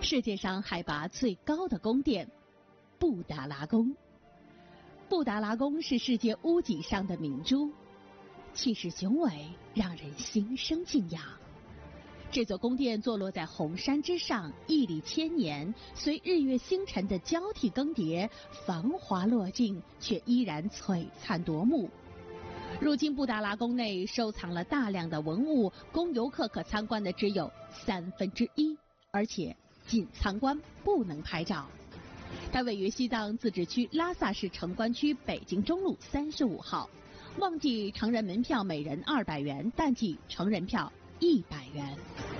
世界上海拔最高的宫殿——布达拉宫。布达拉宫是世界屋脊上的明珠，气势雄伟，让人心生敬仰。这座宫殿坐落在红山之上，屹立千年，随日月星辰的交替更迭，繁华落尽，却依然璀璨夺目。如今布达拉宫内收藏了大量的文物，供游客可参观的只有1/3，而且仅参观不能拍照。它位于西藏自治区拉萨市城关区北京中路35号，旺季成人门票每人200元，淡季成人票100元。